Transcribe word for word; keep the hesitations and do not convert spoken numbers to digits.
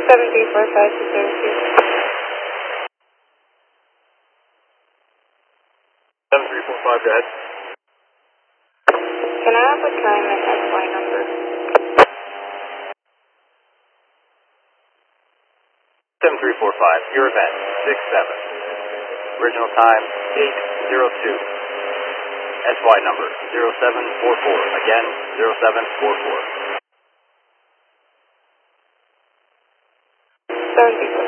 seven three four five to seven two. seven three four five, go ahead. Can I have a time and S Y number? seven three four five, your event, six seven. Original time, eight zero two. S Y number, zero seven four four. Again, zero seven four four. seven three four